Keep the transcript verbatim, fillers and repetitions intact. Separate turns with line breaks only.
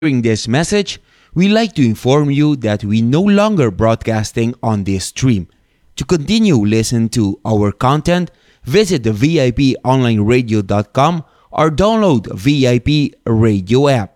During this message, we like to inform you that we no longer broadcasting on this stream. To continue listen to our content, visit the V I P online radio dot com or download V I P radio app.